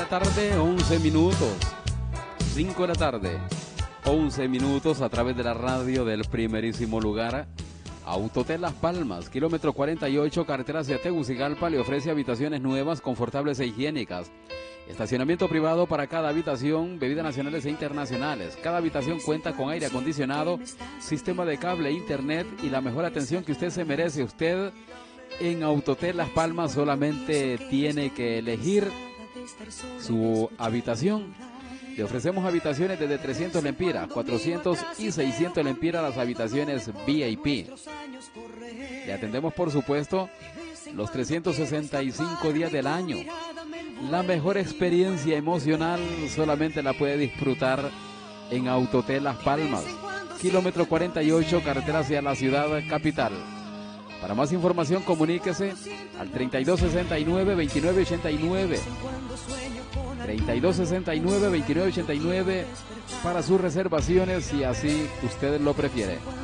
la tarde, 11 minutos. 5 de la tarde, 11 minutos a través de la radio del primerísimo lugar. Autotel Las Palmas, kilómetro 48, carretera hacia Tegucigalpa, le ofrece habitaciones nuevas, confortables e higiénicas. Estacionamiento privado para cada habitación, bebidas nacionales e internacionales. Cada habitación cuenta con aire acondicionado, sistema de cable, internet y la mejor atención que usted se merece. Usted en Autotel Las Palmas solamente tiene que elegir su habitación. Le ofrecemos habitaciones desde 300 lempiras, 400 y 600 lempiras las habitaciones VIP. Le atendemos, por supuesto, los 365 días del año. La mejor experiencia emocional solamente la puede disfrutar en Autotel Las Palmas, kilómetro 48, carretera hacia la ciudad capital. Para más información, comuníquese al 3269-2989. 3269-2989 para sus reservaciones, si así usted lo prefiere.